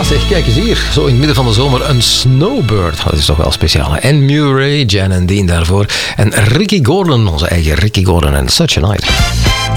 zeg, kijk eens hier. Zo in het midden van de zomer een snowbird. Dat is toch wel speciaal. En Murray, Jan en Dean daarvoor. En Ricky Gordon, onze eigen Ricky Gordon en Such a Night.